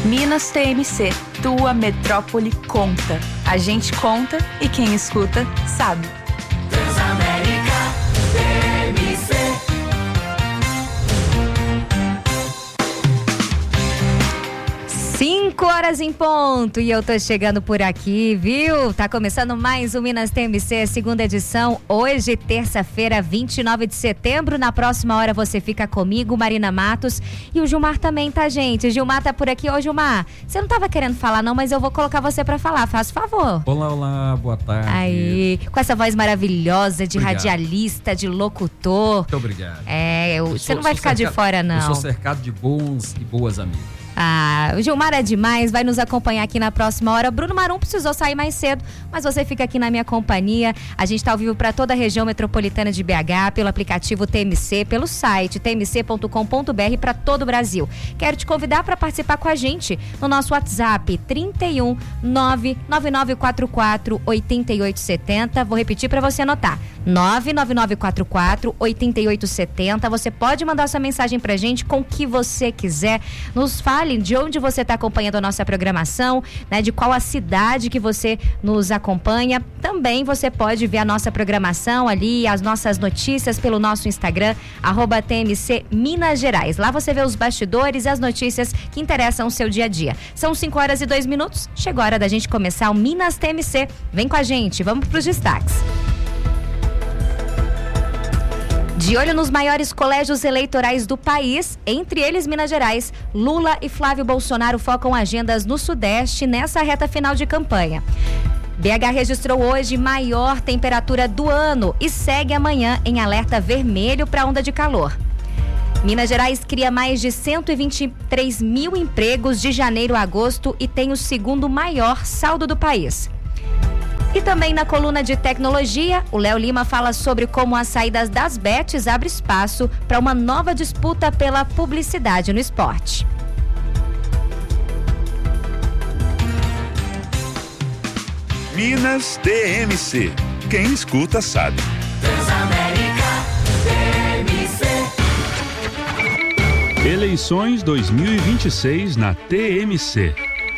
Minas TMC, tua metrópole conta. A gente conta e quem escuta sabe. Transamérica TMC. 5h em ponto e eu tô chegando por aqui, viu? Tá começando mais o Minas TMC, segunda edição, hoje, terça-feira, 29 de setembro. Na próxima hora você fica comigo, Marina Matos, e o Gilmar também, tá, gente? Gilmar tá por aqui. Ô, Gilmar, você não tava querendo falar não, mas eu vou colocar você pra falar, faz favor. Olá, boa tarde. Aí, com essa voz maravilhosa de Obrigado. Radialista, de locutor. Muito obrigado. Você não vai ficar de fora, não. Eu sou cercado de bons e boas amigas. O Gilmar é demais, vai nos acompanhar aqui na próxima hora. Bruno Marum precisou sair mais cedo, mas você fica aqui na minha companhia. A gente está ao vivo para toda a região metropolitana de BH, pelo aplicativo TMC, pelo site tmc.com.br para todo o Brasil. Quero te convidar para participar com a gente no nosso WhatsApp 31 99944 8870. Vou repetir para você anotar: 99944 8870. Você pode mandar sua mensagem pra gente com o que você quiser. Nos fale de onde você está acompanhando a nossa programação, né? De qual a cidade que você nos acompanha. Também você pode ver a nossa programação ali, as nossas notícias pelo nosso Instagram, @TMC Minas Gerais. Lá você vê os bastidores e as notícias que interessam o seu dia a dia. São 5h02. Chegou a hora da gente começar o Minas TMC. Vem com a gente, vamos para os destaques. De olho nos maiores colégios eleitorais do país, entre eles Minas Gerais, Lula e Flávio Bolsonaro focam agendas no Sudeste nessa reta final de campanha. BH registrou hoje maior temperatura do ano e segue amanhã em alerta vermelho para onda de calor. Minas Gerais cria mais de 123 mil empregos de janeiro a agosto e tem o segundo maior saldo do país. E também na coluna de tecnologia, o Léo Lima fala sobre como as saídas das bets abrem espaço para uma nova disputa pela publicidade no esporte. Minas TMC. Quem escuta sabe. Transamérica TMC. Eleições 2026 na TMC.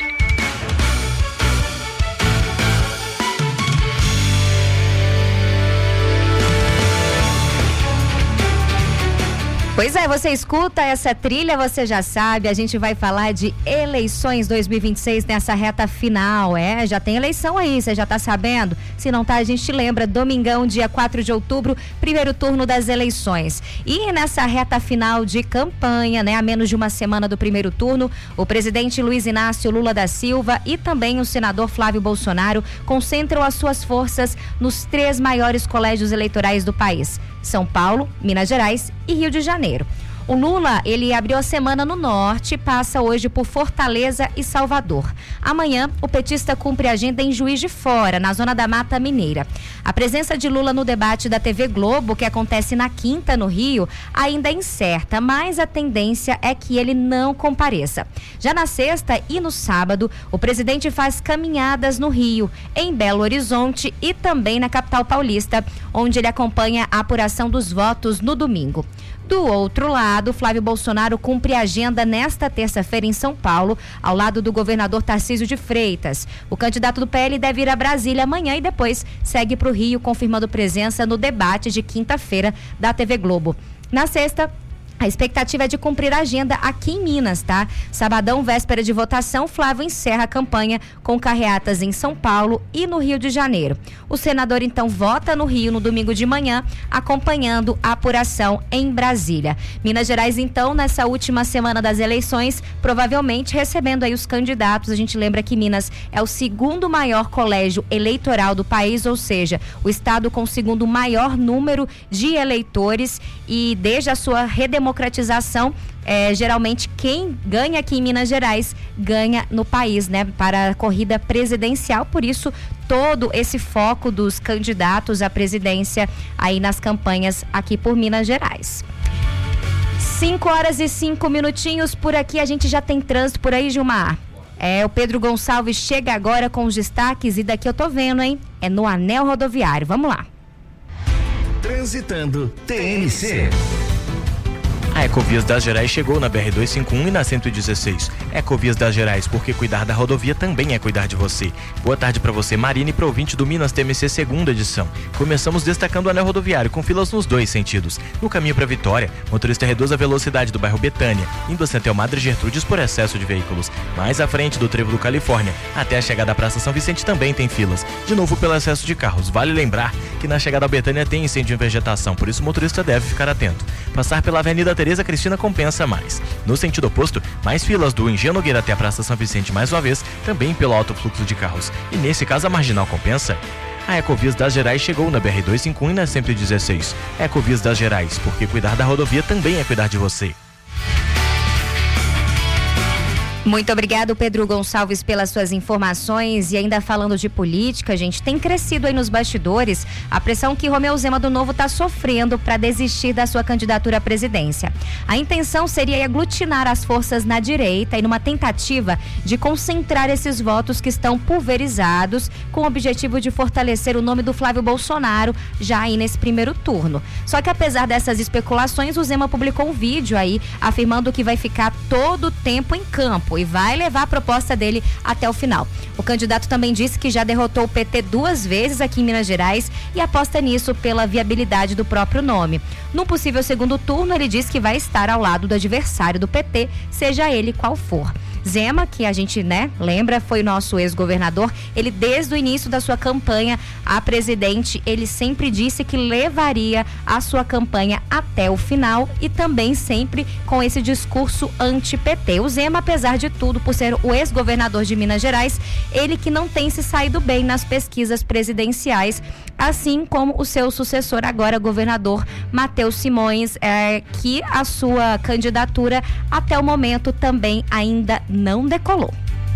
Pois é, você escuta essa trilha, você já sabe, a gente vai falar de eleições 2026 nessa reta final, já tem eleição aí, você já tá sabendo? Se não tá, a gente lembra, domingão, dia 4 de outubro, primeiro turno das eleições. E nessa reta final de campanha, a menos de uma semana do primeiro turno, o presidente Luiz Inácio Lula da Silva e também o senador Flávio Bolsonaro concentram as suas forças nos 3 maiores colégios eleitorais do país: São Paulo, Minas Gerais e Rio de Janeiro. O Lula, ele abriu a semana no norte e passa hoje por Fortaleza e Salvador. Amanhã, o petista cumpre agenda em Juiz de Fora, na zona da Mata Mineira. A presença de Lula no debate da TV Globo, que acontece na quinta no Rio, ainda é incerta, mas a tendência é que ele não compareça. Já na sexta e no sábado, o presidente faz caminhadas no Rio, em Belo Horizonte e também na capital paulista, onde ele acompanha a apuração dos votos no domingo. Do outro lado, Flávio Bolsonaro cumpre a agenda nesta terça-feira em São Paulo, ao lado do governador Tarcísio de Freitas. O candidato do PL deve ir a Brasília amanhã e depois segue para o Rio, confirmando presença no debate de quinta-feira da TV Globo. Na sexta, a expectativa é de cumprir a agenda aqui em Minas, tá? Sabadão, véspera de votação, Flávio encerra a campanha com carreatas em São Paulo e no Rio de Janeiro. O senador, então, vota no Rio no domingo de manhã, acompanhando a apuração em Brasília. Minas Gerais, então, nessa última semana das eleições, provavelmente recebendo aí os candidatos. A gente lembra que Minas é o segundo maior colégio eleitoral do país, ou seja, o estado com o segundo maior número de eleitores, e desde a sua redemocratização, geralmente quem ganha aqui em Minas Gerais ganha no país, para a corrida presidencial. Por isso, todo esse foco dos candidatos à presidência aí nas campanhas aqui por Minas Gerais. 5h05 por aqui. A gente já tem trânsito por aí, Gilmar? O Pedro Gonçalves chega agora com os destaques, e daqui eu tô vendo, é no anel rodoviário. Vamos lá. Transitando TMC. A Ecovias das Gerais chegou na BR-251 e na 116. Ecovias das Gerais, porque cuidar da rodovia também é cuidar de você. Boa tarde para você, Marina, e para o ouvinte do Minas TMC segunda edição. Começamos destacando o anel rodoviário, com filas nos dois sentidos. No caminho para Vitória, motorista reduz a velocidade do bairro Betânia, indo a Santel Madre Gertrudes por excesso de veículos. Mais à frente do trevo do Califórnia, até a chegada à Praça São Vicente também tem filas. De novo pelo excesso de carros. Vale lembrar que na chegada ao Betânia tem incêndio em vegetação, por isso o motorista deve ficar atento. Passar pela Avenida Tereza Cristina compensa mais. No sentido oposto, mais filas do Engenho Nogueira até a Praça São Vicente mais uma vez, também pelo alto fluxo de carros. E nesse caso a marginal compensa. A Ecovias das Gerais chegou na BR-251 e na 116. Ecovias das Gerais, porque cuidar da rodovia também é cuidar de você. Muito obrigado, Pedro Gonçalves, pelas suas informações. E ainda falando de política, gente, tem crescido aí nos bastidores a pressão que Romeu Zema do Novo está sofrendo para desistir da sua candidatura à presidência. A intenção seria aglutinar as forças na direita e numa tentativa de concentrar esses votos que estão pulverizados, com o objetivo de fortalecer o nome do Flávio Bolsonaro já aí nesse primeiro turno. Só que apesar dessas especulações, o Zema publicou um vídeo aí afirmando que vai ficar todo o tempo em campo e vai levar a proposta dele até o final. O candidato também disse que já derrotou o PT 2 vezes aqui em Minas Gerais e aposta nisso pela viabilidade do próprio nome. No possível segundo turno, ele diz que vai estar ao lado do adversário do PT, seja ele qual for. Zema, que a gente, lembra, foi nosso ex-governador, ele desde o início da sua campanha a presidente, ele sempre disse que levaria a sua campanha até o final e também sempre com esse discurso anti-PT. O Zema, apesar de tudo, por ser o ex-governador de Minas Gerais, ele que não tem se saído bem nas pesquisas presidenciais, assim como o seu sucessor agora, governador Matheus Simões, que a sua candidatura até o momento também ainda não decolou.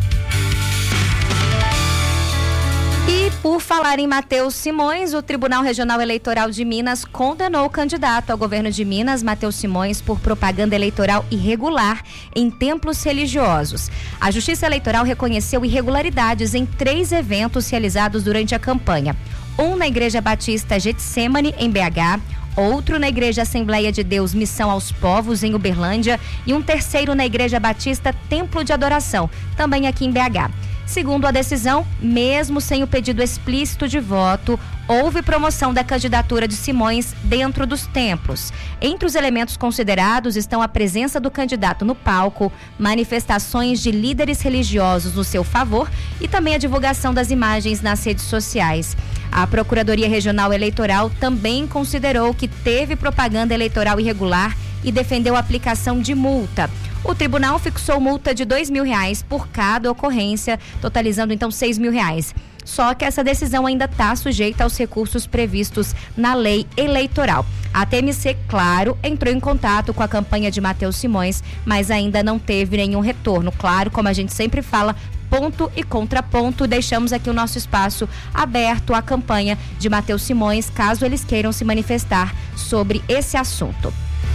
E por falar em Matheus Simões, o Tribunal Regional Eleitoral de Minas condenou o candidato ao governo de Minas, Matheus Simões, por propaganda eleitoral irregular em templos religiosos. A Justiça Eleitoral reconheceu irregularidades em 3 eventos realizados durante a campanha. Um na Igreja Batista Getsemane, em BH, outro na Igreja Assembleia de Deus Missão aos Povos, em Uberlândia, e um terceiro na Igreja Batista Templo de Adoração, também aqui em BH. Segundo a decisão, mesmo sem o pedido explícito de voto, houve promoção da candidatura de Simões dentro dos templos. Entre os elementos considerados estão a presença do candidato no palco, manifestações de líderes religiosos no seu favor e também a divulgação das imagens nas redes sociais. A Procuradoria Regional Eleitoral também considerou que teve propaganda eleitoral irregular e defendeu a aplicação de multa. O tribunal fixou multa de R$2.000 por cada ocorrência, totalizando então R$6.000. Só que essa decisão ainda está sujeita aos recursos previstos na lei eleitoral. A TMC, claro, entrou em contato com a campanha de Matheus Simões, mas ainda não teve nenhum retorno. Claro, como a gente sempre fala, ponto e contraponto, deixamos aqui o nosso espaço aberto à campanha de Matheus Simões, caso eles queiram se manifestar sobre esse assunto.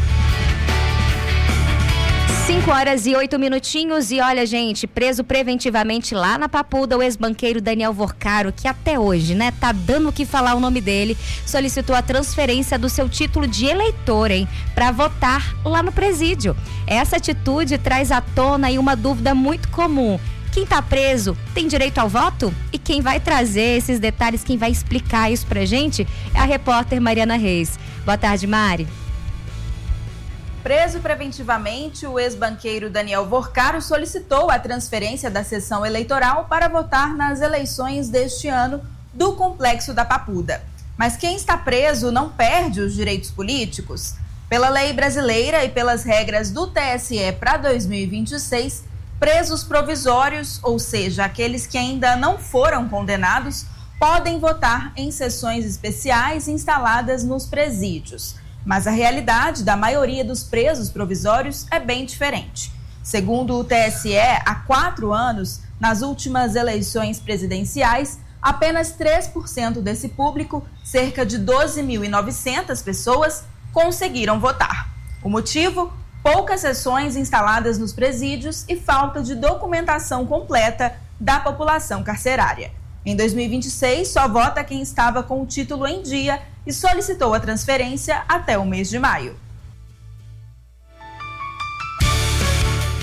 5h08 e olha, gente, preso preventivamente lá na Papuda, o ex-banqueiro Daniel Vorcaro, que até hoje, tá dando o que falar o nome dele, solicitou a transferência do seu título de eleitor, para votar lá no presídio. Essa atitude traz à tona aí uma dúvida muito comum. Quem tá preso tem direito ao voto? E quem vai trazer esses detalhes, quem vai explicar isso pra gente, é a repórter Mariana Reis. Boa tarde, Mari. Preso preventivamente, o ex-banqueiro Daniel Vorcaro solicitou a transferência da sessão eleitoral para votar nas eleições deste ano do Complexo da Papuda. Mas quem está preso não perde os direitos políticos? Pela lei brasileira e pelas regras do TSE para 2026, presos provisórios, ou seja, aqueles que ainda não foram condenados, podem votar em sessões especiais instaladas nos presídios. Mas a realidade da maioria dos presos provisórios é bem diferente. Segundo o TSE, há 4 anos, nas últimas eleições presidenciais, apenas 3% desse público, cerca de 12.900 pessoas, conseguiram votar. O motivo? Poucas sessões instaladas nos presídios e falta de documentação completa da população carcerária. Em 2026, só vota quem estava com o título em dia e solicitou a transferência até o mês de maio.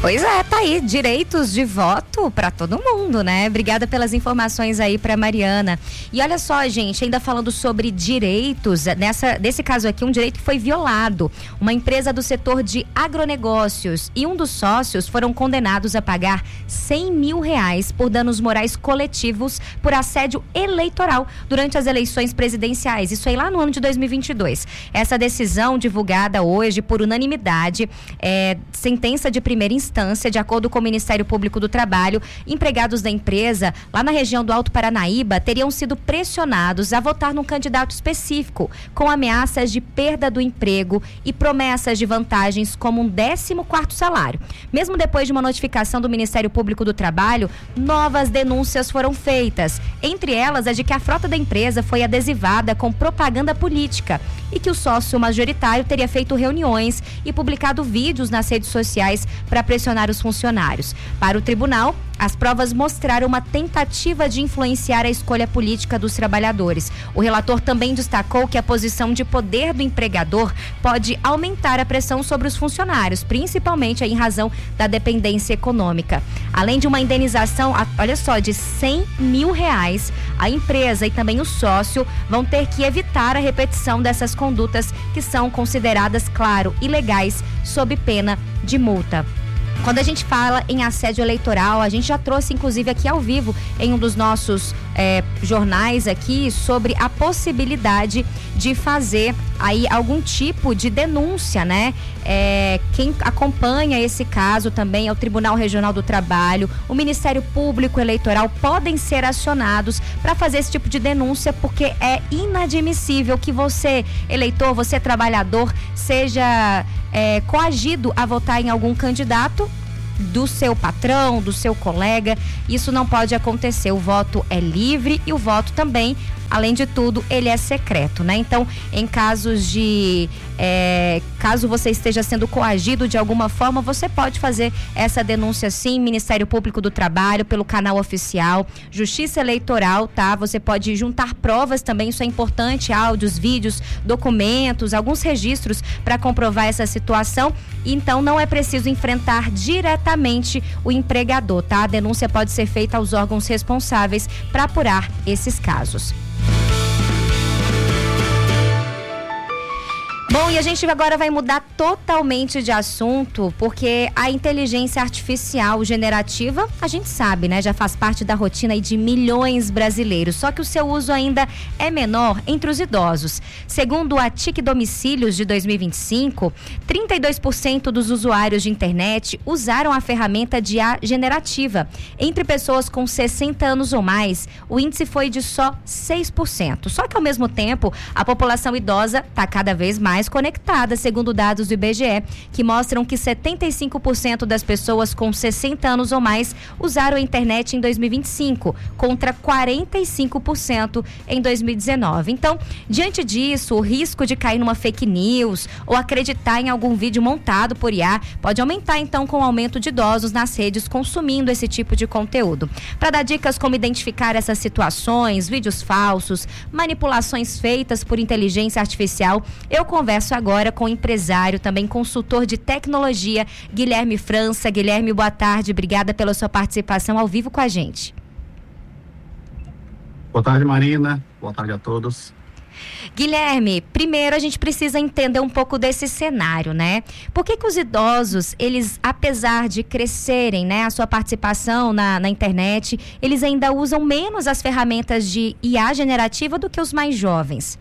Pois é, tá aí, direitos de voto para todo mundo, né? Obrigada pelas informações aí para Mariana. E olha só, gente, ainda falando sobre direitos, nesse caso aqui, um direito que foi violado. Uma empresa do setor de agronegócios e um dos sócios foram condenados a pagar R$100 mil por danos morais coletivos por assédio eleitoral durante as eleições presidenciais. Isso aí lá no ano de 2022. Essa decisão divulgada hoje por unanimidade, sentença de primeira instância, de acordo com o Ministério Público do Trabalho, empregados da empresa lá na região do Alto Paranaíba teriam sido pressionados a votar num candidato específico, com ameaças de perda do emprego e promessas de vantagens como um 14º salário. Mesmo depois de uma notificação do Ministério Público do Trabalho, novas denúncias foram feitas. Entre elas, a de que a frota da empresa foi adesivada com propaganda política e que o sócio majoritário teria feito reuniões e publicado vídeos nas redes sociais para pressionar os funcionários. Para o tribunal, as provas mostraram uma tentativa de influenciar a escolha política dos trabalhadores. O relator também destacou que a posição de poder do empregador pode aumentar a pressão sobre os funcionários, principalmente em razão da dependência econômica. Além de uma indenização, olha só, de R$100 mil, a empresa e também o sócio vão ter que evitar a repetição dessas condutas que são consideradas, claro, ilegais, sob pena de multa. Quando a gente fala em assédio eleitoral, a gente já trouxe inclusive aqui ao vivo em um dos nossos jornais aqui sobre a possibilidade de fazer aí algum tipo de denúncia, né? Quem acompanha esse caso também é o Tribunal Regional do Trabalho, o Ministério Público Eleitoral podem ser acionados para fazer esse tipo de denúncia, porque é inadmissível que você, eleitor, você trabalhador, seja coagido a votar em algum candidato do seu patrão, do seu colega. Isso não pode acontecer. O voto é livre e o voto também, além de tudo, ele é secreto, né? Então, em casos de caso você esteja sendo coagido de alguma forma, você pode fazer essa denúncia sim, Ministério Público do Trabalho, pelo canal oficial, Justiça Eleitoral, tá? Você pode juntar provas também, isso é importante, áudios, vídeos, documentos, alguns registros para comprovar essa situação. Então, não é preciso enfrentar diretamente o empregador, tá? A denúncia pode ser feita aos órgãos responsáveis para apurar esses casos. Bom, e a gente agora vai mudar totalmente de assunto, porque a inteligência artificial generativa, a gente sabe, né? Já faz parte da rotina aí de milhões de brasileiros, só que o seu uso ainda é menor entre os idosos. Segundo a TIC Domicílios de 2025, 32% dos usuários de internet usaram a ferramenta de IA generativa. Entre pessoas com 60 anos ou mais, o índice foi de só 6%. Só que ao mesmo tempo, a população idosa está cada vez mais conectada, segundo dados do IBGE, que mostram que 75% das pessoas com 60 anos ou mais usaram a internet em 2025, contra 45% em 2019. Então, diante disso, o risco de cair numa fake news ou acreditar em algum vídeo montado por IA pode aumentar, então, com o aumento de idosos nas redes consumindo esse tipo de conteúdo. Para dar dicas como identificar essas situações, vídeos falsos, manipulações feitas por inteligência artificial, eu converso agora com o empresário, também consultor de tecnologia, Guilherme França. Guilherme, boa tarde, obrigada pela sua participação ao vivo com a gente. Boa tarde, Marina, boa tarde a todos. Guilherme, primeiro a gente precisa entender um pouco desse cenário, né? Por que os idosos, eles, apesar de crescerem, né, a sua participação na internet, eles ainda usam menos as ferramentas de IA generativa do que os mais jovens?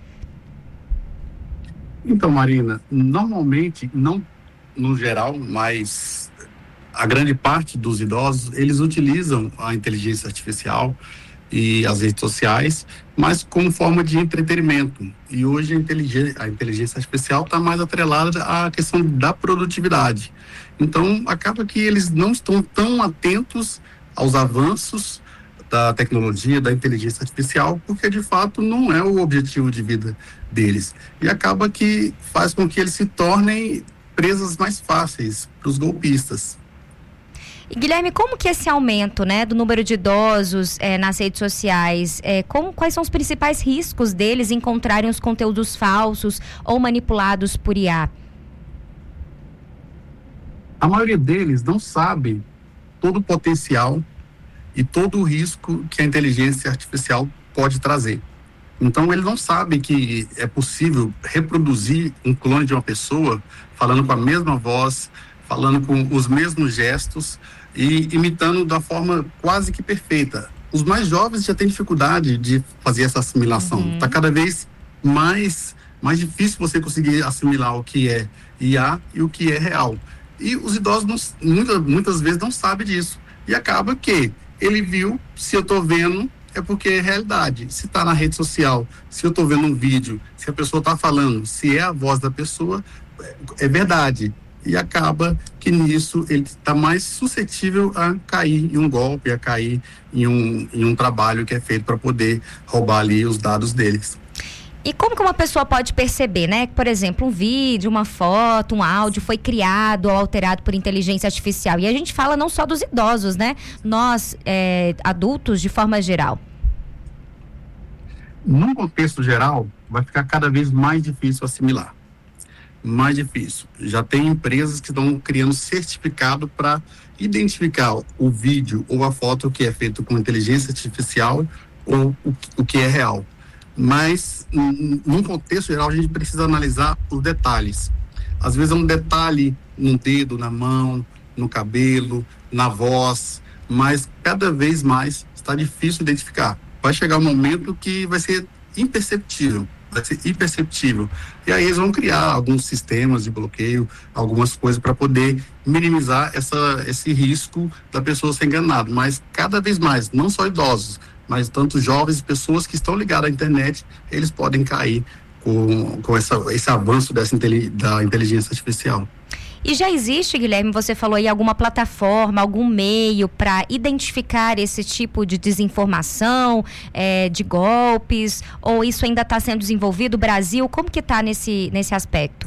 Então, Marina, normalmente, não no geral, mas a grande parte dos idosos, eles utilizam a inteligência artificial e as redes sociais, mas como forma de entretenimento. E hoje a inteligência artificial está mais atrelada à questão da produtividade. Então, acaba que eles não estão tão atentos aos avanços da tecnologia, da inteligência artificial, porque de fato não é o objetivo de vida deles. E acaba que faz com que eles se tornem presas mais fáceis para os golpistas. E Guilherme, como que esse aumento, né, do número de idosos nas redes sociais, quais são os principais riscos deles encontrarem os conteúdos falsos ou manipulados por IA? A maioria deles não sabe todo o potencial e todo o risco que a inteligência artificial pode trazer. Então, ele não sabe que é possível reproduzir um clone de uma pessoa falando com a mesma voz, falando com os mesmos gestos e imitando da forma quase que perfeita. Os mais jovens já têm dificuldade de fazer essa assimilação. Está cada vez mais difícil você conseguir assimilar o que é IA e o que é real. E os idosos muitas vezes não sabem disso. E acaba que ele viu, se eu estou vendo, é porque é realidade. Se está na rede social, se eu estou vendo um vídeo, se a pessoa está falando, se é a voz da pessoa, é verdade. E acaba que nisso ele está mais suscetível a cair em um golpe, a cair em um trabalho que é feito para poder roubar ali os dados deles. E como que uma pessoa pode perceber, né? Por exemplo, um vídeo, uma foto, um áudio foi criado ou alterado por inteligência artificial. E a gente fala não só dos idosos, né? Nós, adultos, de forma geral. Num contexto geral, vai ficar cada vez mais difícil assimilar. Mais difícil. Já tem empresas que estão criando certificado para identificar o vídeo ou a foto que é feito com inteligência artificial ou o que é real. Mas, num contexto geral, a gente precisa analisar os detalhes. Às vezes é um detalhe no dedo, na mão, no cabelo, na voz, mas cada vez mais está difícil identificar. Vai chegar um momento que vai ser imperceptível. E aí eles vão criar alguns sistemas de bloqueio, algumas coisas para poder minimizar esse risco da pessoa ser enganada. Mas cada vez mais, não só idosos, mas tanto jovens e pessoas que estão ligadas à internet, eles podem cair com esse avanço da inteligência artificial. E já existe, Guilherme, você falou aí, alguma plataforma, algum meio para identificar esse tipo de desinformação, de golpes, ou isso ainda está sendo desenvolvido? O Brasil, como que está nesse aspecto?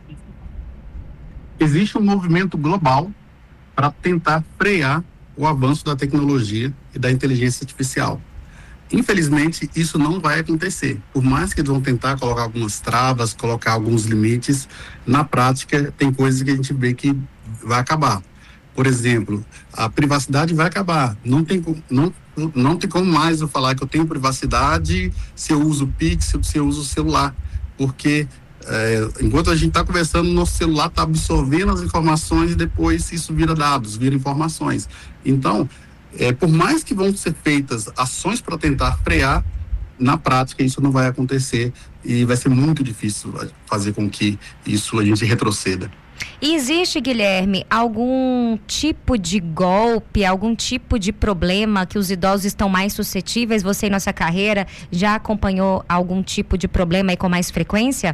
Existe um movimento global para tentar frear o avanço da tecnologia e da inteligência artificial. Infelizmente, isso não vai acontecer. Por mais que eles vão tentar colocar algumas travas, colocar alguns limites, na prática tem coisas que a gente vê que vai acabar. Por exemplo, a privacidade vai acabar. Não tem como mais eu falar que eu tenho privacidade se eu uso o Pix, se eu uso o celular. Porque enquanto a gente está conversando, nosso celular está absorvendo as informações e depois isso vira dados, vira informações. Então, por mais que vão ser feitas ações para tentar frear, na prática isso não vai acontecer e vai ser muito difícil fazer com que isso a gente retroceda. E existe, Guilherme, algum tipo de golpe, algum tipo de problema que os idosos estão mais suscetíveis? Você, em nossa carreira, já acompanhou algum tipo de problema aí com mais frequência?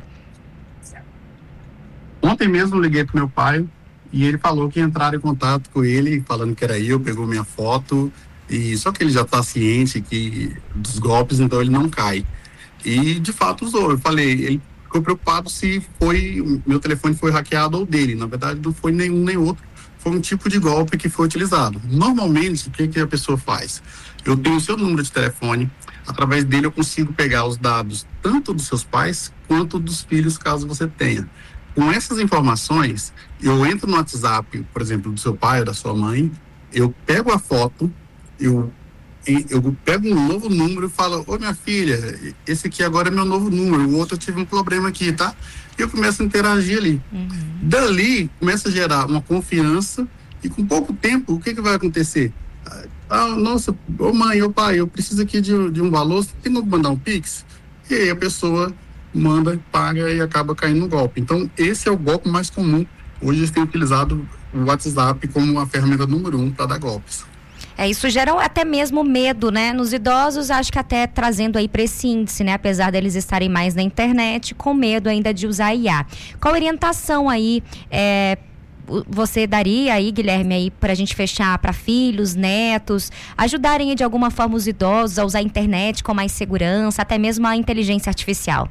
Ontem mesmo liguei para meu pai e ele falou que entraram em contato com ele, falando que era eu, pegou minha foto, e só que ele já está ciente dos golpes, então ele não cai. E de fato usou. Eu falei, ele ficou preocupado se meu telefone foi hackeado ou dele. Na verdade, não foi nenhum nem outro. Foi um tipo de golpe que foi utilizado. Normalmente, o que a pessoa faz? Eu tenho o seu número de telefone, através dele eu consigo pegar os dados tanto dos seus pais quanto dos filhos, caso você tenha. Com essas informações, eu entro no WhatsApp, por exemplo, do seu pai ou da sua mãe, eu pego a foto, eu pego um novo número e falo, ô minha filha, esse aqui agora é meu novo número, o outro eu tive um problema aqui, tá? E eu começo a interagir ali. Dali, começa a gerar uma confiança e com pouco tempo, o que vai acontecer? Nossa, ô mãe, ô pai, eu preciso aqui de um valor, você tem como mandar um Pix? E aí a pessoa manda, paga e acaba caindo no golpe. Então, esse é o golpe mais comum. Hoje eles têm utilizado o WhatsApp como a ferramenta número 1 para dar golpes. Isso gera até mesmo medo, né? Nos idosos, acho que até trazendo aí para esse índice, né? Apesar deles estarem mais na internet, com medo ainda de usar IA. Qual orientação aí você daria aí, Guilherme, aí pra gente fechar para filhos, netos, ajudarem de alguma forma os idosos a usar a internet com mais segurança, até mesmo a inteligência artificial?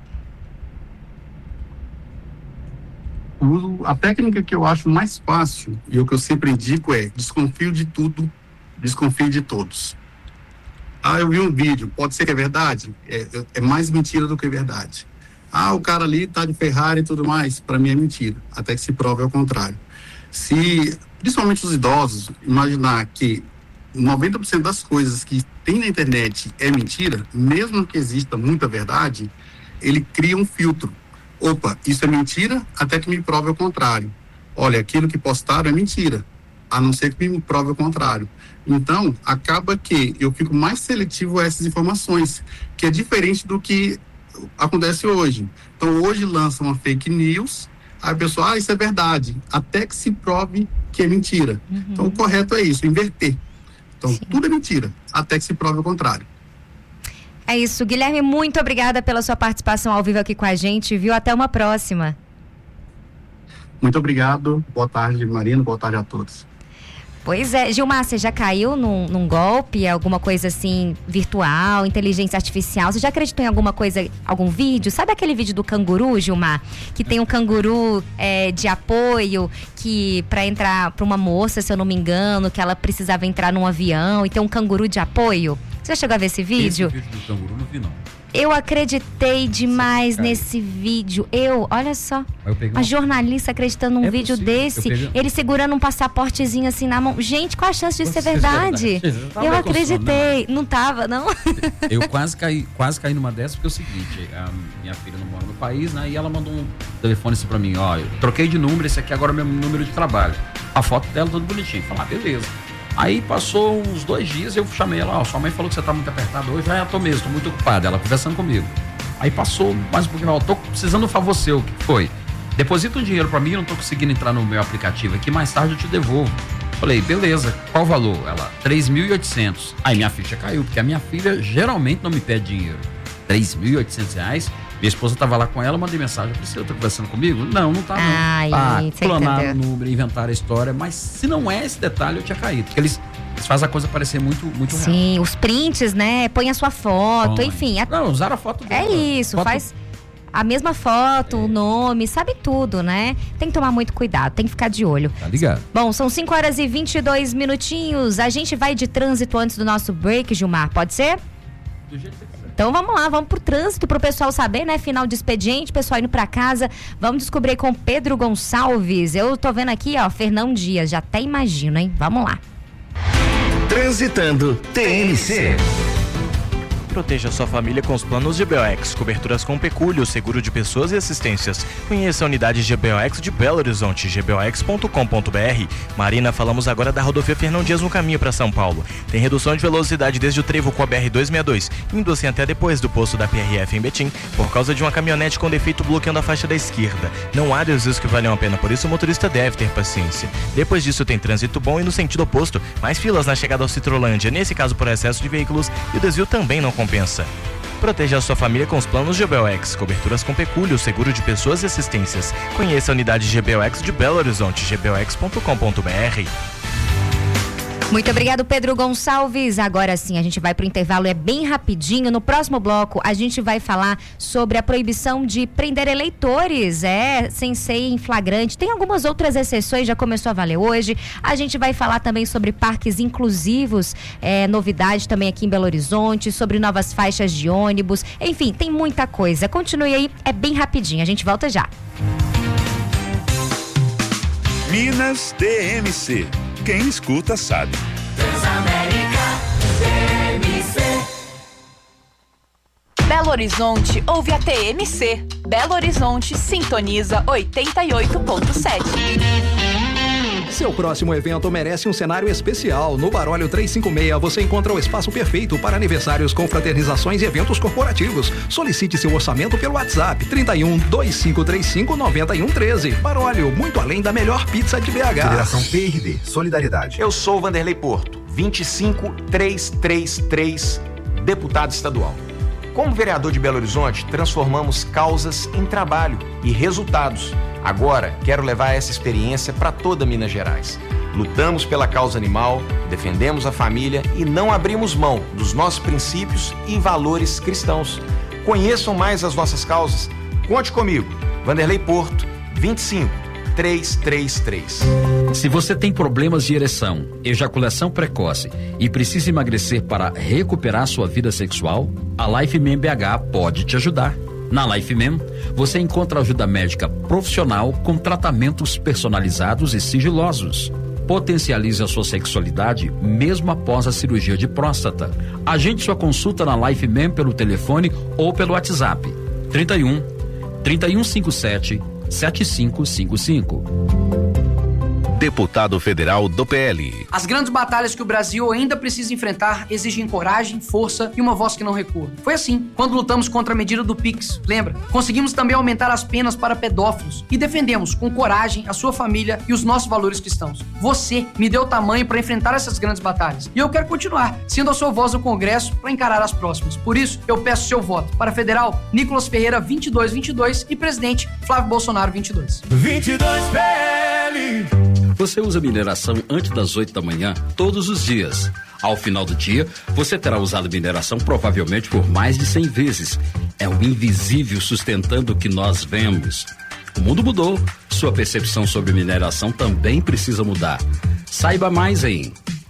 A técnica que eu acho mais fácil e o que eu sempre indico é desconfio de tudo, desconfio de todos. Eu vi um vídeo, pode ser que é verdade? É mais mentira do que verdade. O cara ali tá de Ferrari e tudo mais, para mim é mentira, até que se prove ao contrário. Se, principalmente os idosos, imaginar que 90% das coisas que tem na internet é mentira, mesmo que exista muita verdade, ele cria um filtro. Opa, isso é mentira até que me prove o contrário. Olha, aquilo que postaram é mentira, a não ser que me prove o contrário. Então, acaba que eu fico mais seletivo a essas informações, que é diferente do que acontece hoje. Então, hoje lança uma fake news, aí a pessoa, isso é verdade, até que se prove que é mentira. Então, o correto é isso, inverter. Então, tudo é mentira, até que se prove o contrário. É isso, Guilherme, muito obrigada pela sua participação ao vivo aqui com a gente, viu? Até uma próxima. Muito obrigado, boa tarde, Marina, boa tarde a todos. Pois é, Gilmar, você já caiu num golpe, alguma coisa assim, virtual, inteligência artificial? Você já acreditou em alguma coisa, algum vídeo? Sabe aquele vídeo do canguru, Gilmar? Que tem um canguru de apoio, que pra entrar pra uma moça, se eu não me engano, que ela precisava entrar num avião e tem um canguru de apoio? Você já chegou a ver esse vídeo? Esse vídeo do canguru não vi, não. Eu acreditei demais nesse vídeo. Olha só, a jornalista acreditando num vídeo desse, ele segurando um passaportezinho assim na mão. Gente, qual a chance disso ser verdade? Eu acreditei. Não tava, não? Eu quase caí numa dessas, porque é o seguinte, a minha filha não mora no país, né? E ela mandou um telefone assim pra mim, ó, eu troquei de número, esse aqui agora é o meu número de trabalho. A foto dela tudo bonitinho. Falei, beleza. Aí passou uns 2 dias, eu chamei ela, sua mãe falou que você tá muito apertado hoje. Eu tô mesmo, tô muito ocupada, ela conversando comigo. Aí passou mais um pouquinho, tô precisando de um favor seu, o que foi? Deposita um dinheiro pra mim, eu não tô conseguindo entrar no meu aplicativo aqui, mais tarde eu te devolvo. Falei, beleza, qual o valor? Ela, 3.800. Aí minha ficha caiu, porque a minha filha geralmente não me pede dinheiro. 3.800 reais. Minha esposa tava lá com ela, mandei mensagem, Priscila, tá conversando comigo? Não tá não. Planaram o número, inventaram a história, mas se não é esse detalhe, eu tinha caído, porque eles fazem a coisa parecer muito real. Sim, os prints, né, põe a sua foto, enfim. Não, usaram a foto dela. É isso, faz a mesma foto, o nome, sabe tudo, né? Tem que tomar muito cuidado, tem que ficar de olho. Tá ligado. Bom, são 5h22 minutinhos, a gente vai de trânsito antes do nosso break, Gilmar, pode ser? Do jeito que quiser. Então vamos lá, vamos pro trânsito pro pessoal saber, né? Final de expediente, pessoal indo pra casa. Vamos descobrir com Pedro Gonçalves. Eu tô vendo aqui, ó, Fernão Dias, já até imagino, hein? Vamos lá. Transitando TMC. Proteja sua família com os planos GBOX, coberturas com pecúlio, seguro de pessoas e assistências. Conheça a unidade GBOX de Belo Horizonte, gbox.com.br. Marina, falamos agora da rodovia Fernão Dias no caminho para São Paulo. Tem redução de velocidade desde o trevo com a BR-262, indo assim até depois do posto da PRF em Betim, por causa de uma caminhonete com defeito bloqueando a faixa da esquerda. Não há desvios que valham a pena, por isso o motorista deve ter paciência. Depois disso tem trânsito bom e no sentido oposto, mais filas na chegada ao Citrolândia, nesse caso por excesso de veículos, e o desvio também não compensa. Proteja a sua família com os planos GBOX, coberturas com pecúlio, seguro de pessoas e assistências. Conheça a unidade GBOX de Belo Horizonte, gbox.com.br. Muito obrigado, Pedro Gonçalves. Agora sim, a gente vai pro intervalo, é bem rapidinho. No próximo bloco, a gente vai falar sobre a proibição de prender eleitores, sem ser em flagrante. Tem algumas outras exceções, já começou a valer hoje. A gente vai falar também sobre parques inclusivos, novidade também aqui em Belo Horizonte, sobre novas faixas de ônibus. Enfim, tem muita coisa. Continue aí, é bem rapidinho. A gente volta já. Minas TMC. Quem escuta sabe. Transamérica TMC. Belo Horizonte ouve a TMC. Belo Horizonte sintoniza 88.7. Seu próximo evento merece um cenário especial. No Baróleo 356 você encontra o espaço perfeito para aniversários, confraternizações e eventos corporativos. Solicite seu orçamento pelo WhatsApp 31 2535 9113. Baróleo, muito além da melhor pizza de BH. Federação PRD, Solidariedade. Eu sou o Vanderlei Porto, 25333, deputado estadual. Como vereador de Belo Horizonte, transformamos causas em trabalho e resultados. Agora, quero levar essa experiência para toda Minas Gerais. Lutamos pela causa animal, defendemos a família e não abrimos mão dos nossos princípios e valores cristãos. Conheçam mais as nossas causas. Conte comigo. Vanderlei Porto, 25333. Se você tem problemas de ereção, ejaculação precoce e precisa emagrecer para recuperar sua vida sexual, a Life Men BH pode te ajudar. Na LifeMem, você encontra ajuda médica profissional com tratamentos personalizados e sigilosos. Potencialize a sua sexualidade mesmo após a cirurgia de próstata. Agende sua consulta na LifeMem pelo telefone ou pelo WhatsApp 3157 7555. Deputado federal do PL. As grandes batalhas que o Brasil ainda precisa enfrentar exigem coragem, força e uma voz que não recua. Foi assim quando lutamos contra a medida do Pix, lembra? Conseguimos também aumentar as penas para pedófilos e defendemos com coragem a sua família e os nossos valores cristãos. Você me deu tamanho para enfrentar essas grandes batalhas e eu quero continuar sendo a sua voz no Congresso para encarar as próximas. Por isso, eu peço seu voto para federal Nicolas Ferreira 2222 e presidente Flávio Bolsonaro 22. 22 PL. Você usa mineração antes das 8 da manhã todos os dias. Ao final do dia, você terá usado mineração provavelmente por mais de 100 vezes. É o invisível sustentando o que nós vemos. O mundo mudou. Sua percepção sobre mineração também precisa mudar. Saiba mais em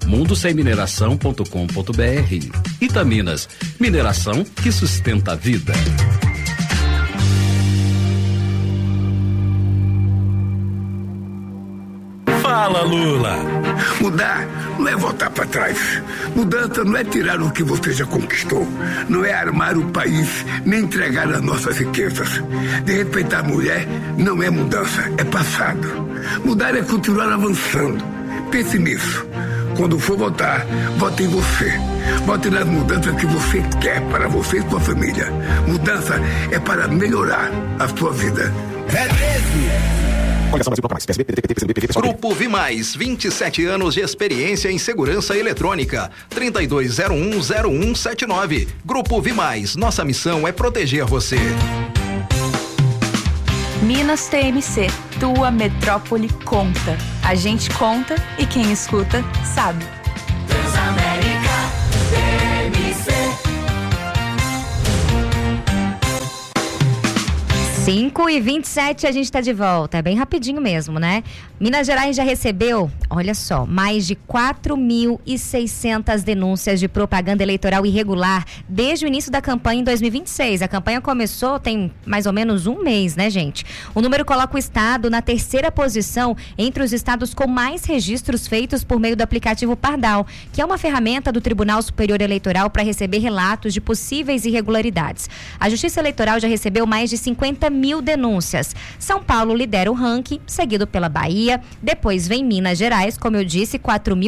mundosemmineração.com.br. Itaminas, mineração que sustenta a vida. Fala, Lula. Mudar não é voltar para trás. Mudança não é tirar o que você já conquistou. Não é armar o país, nem entregar as nossas riquezas. De respeitar a mulher não é mudança, é passado. Mudar é continuar avançando. Pense nisso. Quando for votar, vote em você. Vote nas mudanças que você quer para você e sua família. Mudança é para melhorar a sua vida. É mesmo. Grupo Vimais, 27 anos de experiência em segurança eletrônica. 32010179. Grupo Vimais, nossa missão é proteger você. Minas TMC, tua metrópole conta. A gente conta e quem escuta sabe. Transamérica TMC. 5h27, a gente tá de volta. É bem rapidinho mesmo, né? Minas Gerais já recebeu, olha só, mais de 4.600 denúncias de propaganda eleitoral irregular desde o início da campanha em 2026. A campanha começou tem mais ou menos um mês, né, gente? O número coloca o estado na terceira posição entre os estados com mais registros feitos por meio do aplicativo Pardal, que é uma ferramenta do Tribunal Superior Eleitoral para receber relatos de possíveis irregularidades. A Justiça Eleitoral já recebeu mais de 50.000 denúncias. São Paulo lidera o ranking, seguido pela Bahia. Depois vem Minas Gerais, como eu disse,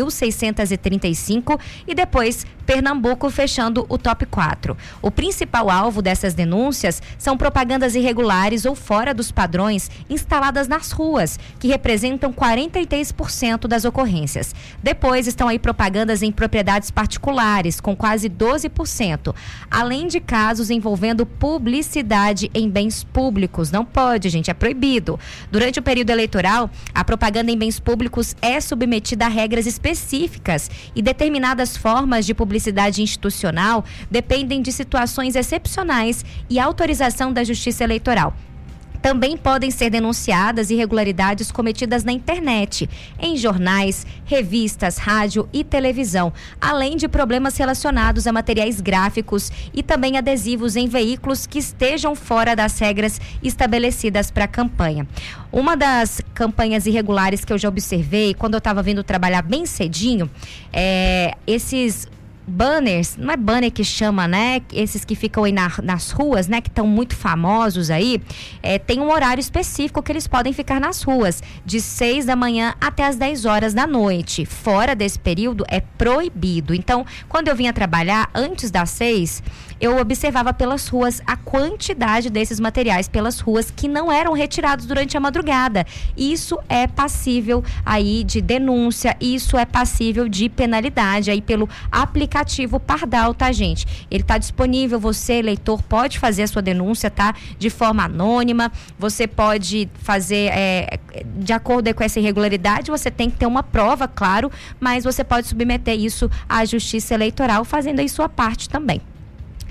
4.635 e depois Pernambuco fechando o top 4. O principal alvo dessas denúncias são propagandas irregulares ou fora dos padrões instaladas nas ruas, que representam 43% das ocorrências. Depois estão aí propagandas em propriedades particulares, com quase 12%, além de casos envolvendo publicidade em bens públicos. Não pode, gente, é proibido. Durante o período eleitoral, a propaganda em bens públicos é submetida a regras específicas e determinadas formas de publicidade institucional dependem de situações excepcionais e autorização da Justiça Eleitoral. Também podem ser denunciadas irregularidades cometidas na internet, em jornais, revistas, rádio e televisão, além de problemas relacionados a materiais gráficos e também adesivos em veículos que estejam fora das regras estabelecidas para a campanha. Uma das campanhas irregulares que eu já observei, quando eu estava vindo trabalhar bem cedinho, esses banners, não é banner que chama, né? Esses que ficam aí nas ruas, né? Que estão muito famosos aí, tem um horário específico que eles podem ficar nas ruas, de 6 da manhã até as 10 horas da noite. Fora desse período é proibido. Então, quando eu vinha trabalhar antes das 6, eu observava pelas ruas a quantidade desses materiais pelas ruas que não eram retirados durante a madrugada. Isso é passível aí de denúncia, isso é passível de penalidade aí pelo aplicativo Pardal, tá, gente? Ele tá disponível, você, eleitor, pode fazer a sua denúncia, tá? De forma anônima, você pode fazer, de acordo com essa irregularidade, você tem que ter uma prova, claro, mas você pode submeter isso à Justiça Eleitoral, fazendo aí sua parte também.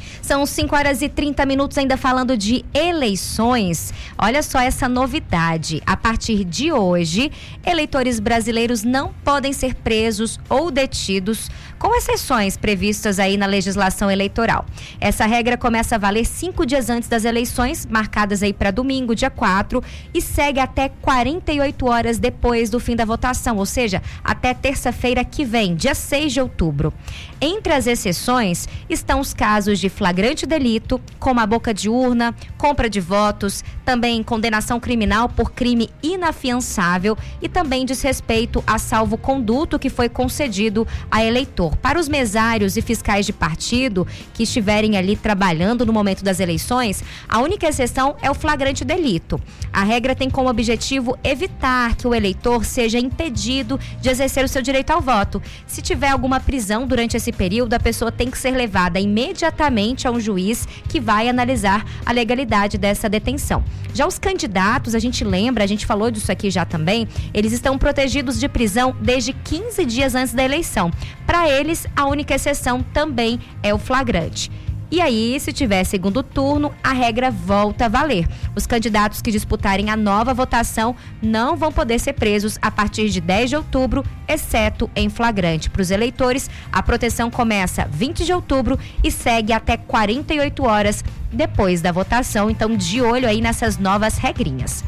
São 5h30, ainda falando de eleições. Olha só essa novidade. A partir de hoje, eleitores brasileiros não podem ser presos ou detidos, com exceções previstas aí na legislação eleitoral. Essa regra começa a valer 5 dias antes das eleições, marcadas aí para domingo, dia 4, e segue até 48 horas depois do fim da votação, ou seja, até terça-feira que vem, dia 6 de outubro. Entre as exceções estão os casos de flagrante delito, como a boca de urna, compra de votos, também condenação criminal por crime inafiançável e também desrespeito a salvo-conduto que foi concedido a eleitor. Para os mesários e fiscais de partido que estiverem ali trabalhando no momento das eleições, a única exceção é o flagrante delito. A regra tem como objetivo evitar que o eleitor seja impedido de exercer o seu direito ao voto. Se tiver alguma prisão durante esse período, a pessoa tem que ser levada imediatamente a um juiz que vai analisar a legalidade dessa detenção. Já os candidatos, a gente falou disso aqui já também, eles estão protegidos de prisão desde 15 dias antes da eleição. Para eles, a única exceção também é o flagrante. E aí, se tiver segundo turno, a regra volta a valer. Os candidatos que disputarem a nova votação não vão poder ser presos a partir de 10 de outubro, exceto em flagrante. Para os eleitores, a proteção começa 20 de outubro e segue até 48 horas depois da votação. Então, de olho aí nessas novas regrinhas.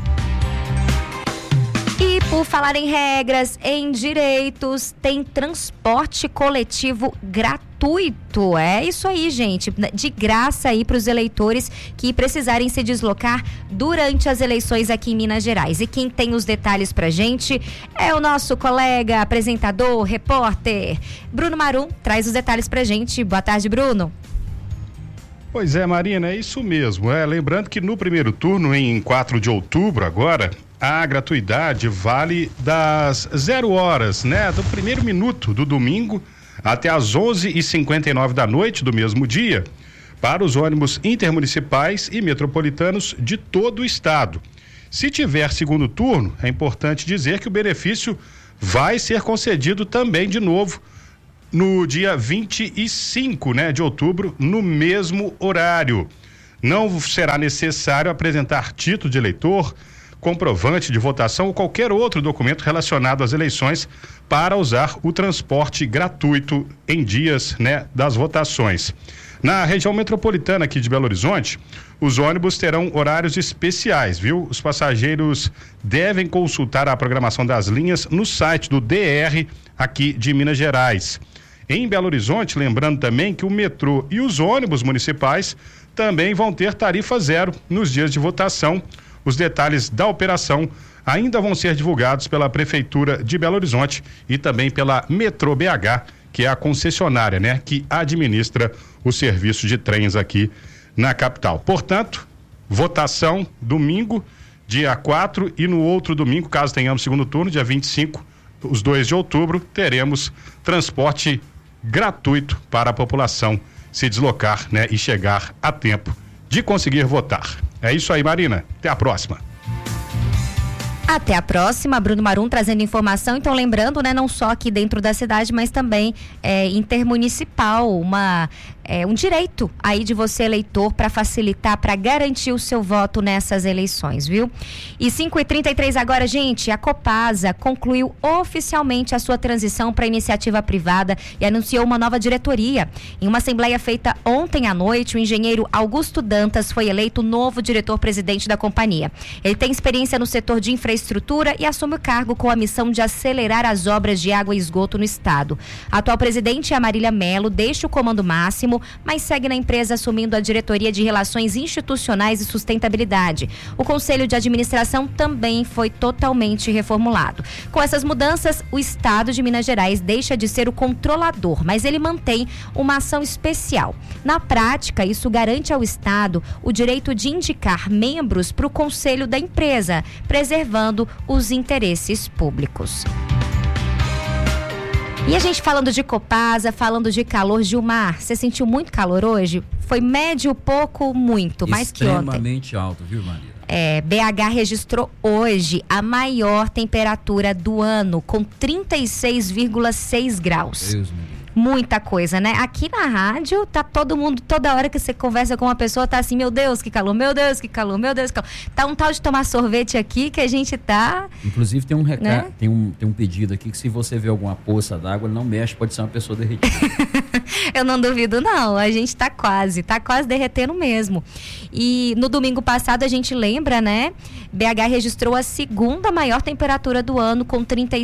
E por falar em regras, em direitos, tem transporte coletivo gratuito. É isso aí, gente. De graça aí para os eleitores que precisarem se deslocar durante as eleições aqui em Minas Gerais. E quem tem os detalhes pra gente é o nosso colega, apresentador, repórter, Bruno Marum. Traz os detalhes pra gente. Boa tarde, Bruno. Pois é, Marina, é isso mesmo. Lembrando que no primeiro turno, em 4 de outubro agora, a gratuidade vale das 0 horas, né? Do primeiro minuto do domingo até as 11h59 da noite do mesmo dia, para os ônibus intermunicipais e metropolitanos de todo o estado. Se tiver segundo turno, é importante dizer que o benefício vai ser concedido também de novo no dia 25, né, de outubro, no mesmo horário. Não será necessário apresentar título de eleitor, comprovante de votação ou qualquer outro documento relacionado às eleições para usar o transporte gratuito em dias, né, das votações. Na região metropolitana aqui de Belo Horizonte, os ônibus terão horários especiais, viu? Os passageiros devem consultar a programação das linhas no site do DR aqui de Minas Gerais. Em Belo Horizonte, lembrando também que o metrô e os ônibus municipais também vão ter tarifa zero nos dias de votação. Os detalhes da operação ainda vão ser divulgados pela Prefeitura de Belo Horizonte e também pela Metrô BH, que é a concessionária, né, que administra o serviço de trens aqui na capital. Portanto, votação domingo, dia 4, e no outro domingo, caso tenhamos segundo turno, dia 25, os 2 de outubro, teremos transporte gratuito para a população se deslocar, né, e chegar a tempo de conseguir votar. É isso aí, Marina. Até a próxima. Até a próxima, Bruno Marum trazendo informação. Então, lembrando, né, não só aqui dentro da cidade, mas também intermunicipal, um direito aí de você, eleitor, para facilitar, para garantir o seu voto nessas eleições, viu? E 5h33 agora, gente, a Copasa concluiu oficialmente a sua transição para iniciativa privada e anunciou uma nova diretoria. Em uma assembleia feita ontem à noite, o engenheiro Augusto Dantas foi eleito novo diretor-presidente da companhia. Ele tem experiência no setor de infraestrutura e assume o cargo com a missão de acelerar as obras de água e esgoto no estado. A atual presidente, a Marília Melo, deixa o comando máximo, mas segue na empresa assumindo a diretoria de Relações Institucionais e Sustentabilidade. O Conselho de Administração também foi totalmente reformulado. Com essas mudanças, o estado de Minas Gerais deixa de ser o controlador, mas ele mantém uma ação especial. Na prática, isso garante ao estado o direito de indicar membros para o conselho da empresa, preservando os interesses públicos. E a gente falando de Copasa, falando de calor, Gilmar, você sentiu muito calor hoje? Foi médio, pouco, muito, mais que ontem? Extremamente alto, viu, Maria? BH registrou hoje a maior temperatura do ano, com 36,6 graus. Deus meu Deus. muita coisa, né? Aqui na rádio tá todo mundo, toda hora que você conversa com uma pessoa, tá assim, meu Deus, que calor, meu Deus, que calor, meu Deus, que calor. Tá um tal de tomar sorvete aqui que a gente tá... Inclusive tem um recado, né? tem um pedido aqui que se você vê alguma poça d'água, não mexe, pode ser uma pessoa derretida. Eu não duvido não, a gente tá quase derretendo mesmo. E no domingo passado a gente lembra, né? BH registrou a segunda maior temperatura do ano com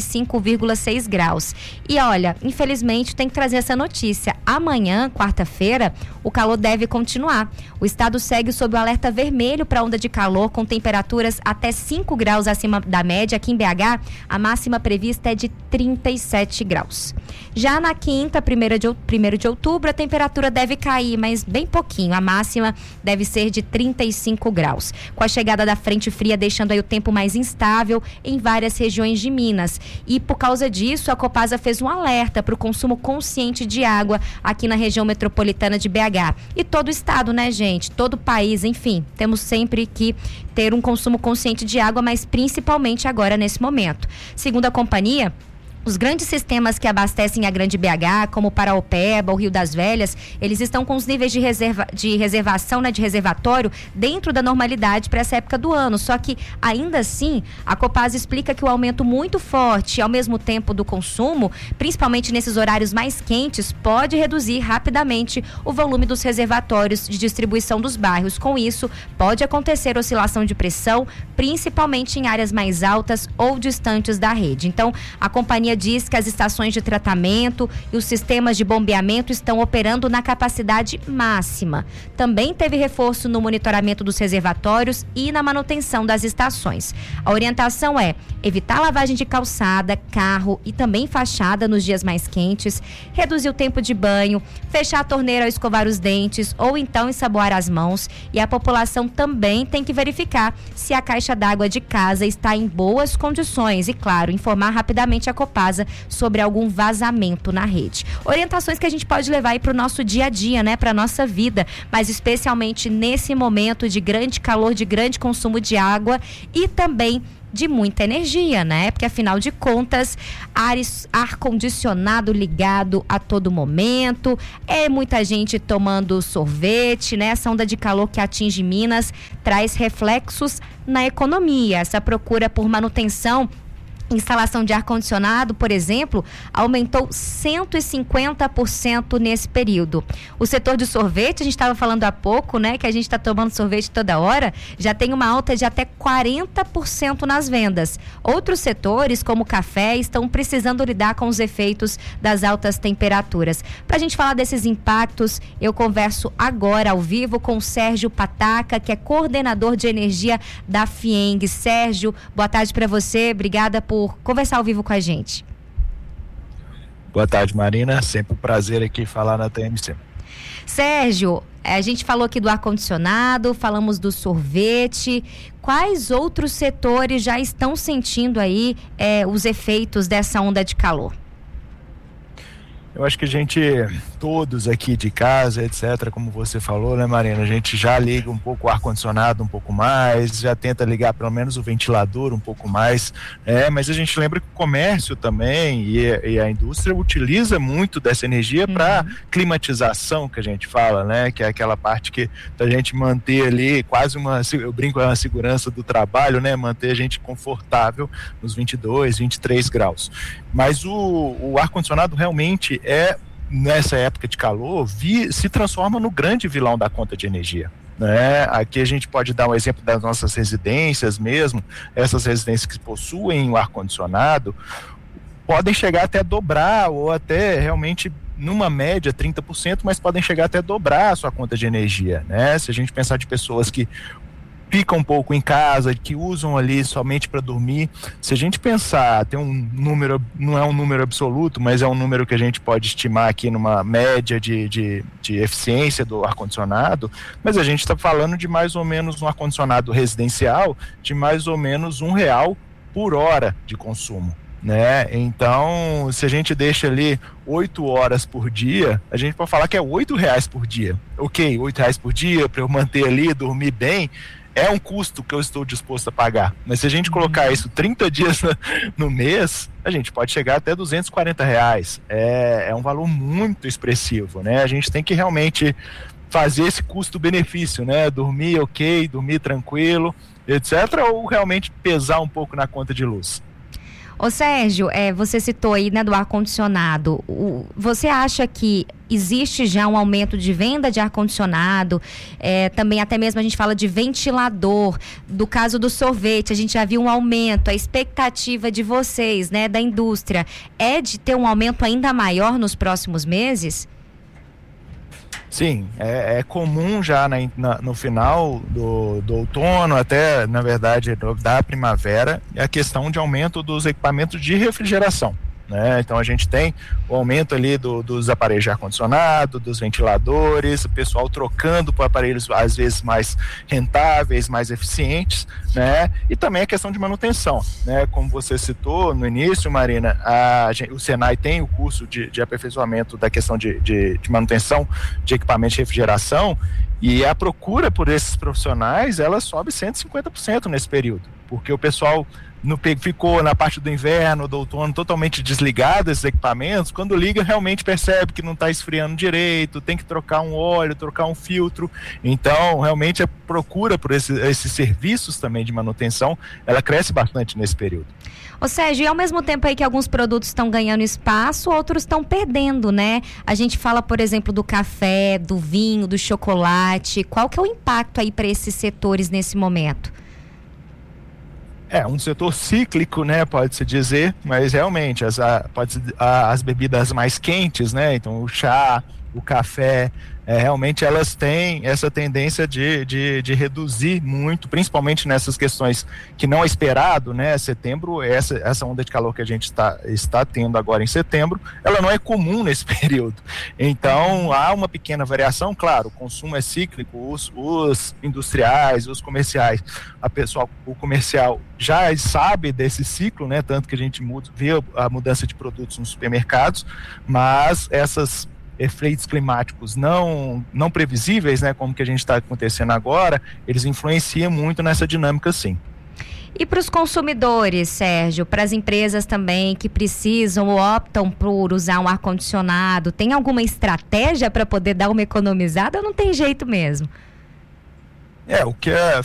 35,6 graus. E olha, infelizmente tem que trazer essa notícia. Amanhã, quarta-feira, o calor deve continuar. O estado segue sob o alerta vermelho para onda de calor com temperaturas até 5 graus acima da média. Aqui em BH, a máxima prevista é de 37 graus. Já na quinta, 1º de outubro, a temperatura deve cair, mas bem pouquinho. A máxima deve ser de 35 graus. Com a chegada da frente fria, deixando aí o tempo mais instável em várias regiões de Minas. E por causa disso, a Copasa fez um alerta para o consumo consciente de água aqui na região metropolitana de BH. E todo o estado, né, gente? Todo o país, enfim, temos sempre que ter um consumo consciente de água, mas principalmente agora nesse momento. Segundo a companhia, os grandes sistemas que abastecem a Grande BH, como o Paraopeba, o Rio das Velhas, eles estão com os níveis de reservação, né, de reservatório, dentro da normalidade para essa época do ano. Só que, ainda assim, a Copasa explica que o aumento muito forte, ao mesmo tempo do consumo, principalmente nesses horários mais quentes, pode reduzir rapidamente o volume dos reservatórios de distribuição dos bairros. Com isso, pode acontecer oscilação de pressão, principalmente em áreas mais altas ou distantes da rede. Então, a companhia diz que as estações de tratamento e os sistemas de bombeamento estão operando na capacidade máxima. Também teve reforço no monitoramento dos reservatórios e na manutenção das estações. A orientação é evitar lavagem de calçada, carro e também fachada nos dias mais quentes, reduzir o tempo de banho, fechar a torneira ao escovar os dentes ou então ensaboar as mãos. E a população também tem que verificar se a caixa d'água de casa está em boas condições e, claro, informar rapidamente a Copasa sobre algum vazamento na rede. Orientações que a gente pode levar aí para o nosso dia a dia, né? Para nossa vida, mas especialmente nesse momento de grande calor, de grande consumo de água e também de muita energia, né? Porque afinal de contas, ar-condicionado ligado a todo momento, muita gente tomando sorvete, né? Essa onda de calor que atinge Minas traz reflexos na economia. Essa procura por manutenção, instalação de ar-condicionado, por exemplo, aumentou 150% nesse período. O setor de sorvete, a gente estava falando há pouco, né, que a gente está tomando sorvete toda hora, já tem uma alta de até 40% nas vendas. Outros setores, como o café, estão precisando lidar com os efeitos das altas temperaturas. Para a gente falar desses impactos, eu converso agora ao vivo com o Sérgio Pataca, que é coordenador de energia da FIENG. Sérgio, boa tarde para você, obrigada por conversar ao vivo com a gente. Boa tarde, Marina, sempre um prazer aqui falar na TMC. Sérgio, a gente falou aqui do ar-condicionado, falamos do sorvete. Quais outros setores já estão sentindo aí os efeitos dessa onda de calor? Eu acho que a gente, todos aqui de casa, etc., como você falou, né, Marina, a gente já liga um pouco o ar-condicionado um pouco mais, já tenta ligar pelo menos o ventilador um pouco mais, mas a gente lembra que o comércio também e a indústria utiliza muito dessa energia para climatização, que a gente fala, né, que é aquela parte que a gente manter ali quase eu brinco, é uma segurança do trabalho, né, manter a gente confortável nos 22, 23 graus. Mas o ar-condicionado realmente nessa época de calor, se transforma no grande vilão da conta de energia. Né? Aqui a gente pode dar um exemplo das nossas residências mesmo, essas residências que possuem o ar-condicionado, podem chegar até dobrar ou até realmente numa média 30%, mas podem chegar até dobrar a sua conta de energia. Né? Se a gente pensar de pessoas que ficam um pouco em casa, que usam ali somente para dormir. Se a gente pensar, tem um número, não é um número absoluto, mas é um número que a gente pode estimar aqui numa média de eficiência do ar-condicionado, mas a gente está falando de mais ou menos um ar-condicionado residencial de mais ou menos R$1 por hora de consumo. Né? Então, se a gente deixa ali 8 horas por dia, a gente pode falar que é R$8 por dia. Ok, R$8 por dia para eu manter ali, dormir bem, é um custo que eu estou disposto a pagar. Mas se a gente colocar isso 30 dias no mês, a gente pode chegar até R$240. É um valor muito expressivo, né? A gente tem que realmente fazer esse custo-benefício, né? Dormir ok, dormir tranquilo, etc. Ou realmente pesar um pouco na conta de luz. Ô Sérgio, você citou aí, né, do ar-condicionado. Você acha que existe já um aumento de venda de ar-condicionado? Também até mesmo a gente fala de ventilador. Do caso do sorvete, a gente já viu um aumento. A expectativa de vocês, né, da indústria, é de ter um aumento ainda maior nos próximos meses? Sim, é comum já no final do outono, até na verdade da primavera, a questão de aumento dos equipamentos de refrigeração, né? Então a gente tem o aumento ali dos aparelhos de ar-condicionado, dos ventiladores, o pessoal trocando por aparelhos às vezes mais rentáveis, mais eficientes, né? E também a questão de manutenção, né? Como você citou no início, Marina, o Senai tem o curso de aperfeiçoamento da questão de manutenção de equipamentos de refrigeração, e a procura por esses profissionais, ela sobe 150% nesse período, porque o pessoal ficou na parte do inverno, do outono, totalmente desligado esses equipamentos. Quando liga, realmente percebe que não está esfriando direito, tem que trocar um óleo, trocar um filtro. Então, realmente a procura por esses serviços também de manutenção, ela cresce bastante nesse período. Ô Sérgio, e ao mesmo tempo aí que alguns produtos estão ganhando espaço, outros estão perdendo, né? A gente fala, por exemplo, do café, do vinho, do chocolate. Qual que é o impacto aí para esses setores nesse momento? É um setor cíclico, né, pode-se dizer, mas realmente as bebidas mais quentes, né, então o chá, o café, realmente elas têm essa tendência de reduzir muito, principalmente nessas questões que não é esperado, né? Setembro, essa onda de calor que a gente está tendo agora em setembro, ela não é comum nesse período. Então, há uma pequena variação, claro, o consumo é cíclico, os industriais, os comerciais, o comercial já sabe desse ciclo, né? Tanto que a gente vê a mudança de produtos nos supermercados, mas essas efeitos climáticos não previsíveis, né, como que a gente está acontecendo agora, eles influenciam muito nessa dinâmica, sim. E para os consumidores, Sérgio, para as empresas também que precisam ou optam por usar um ar-condicionado, tem alguma estratégia para poder dar uma economizada ou não tem jeito mesmo? O que é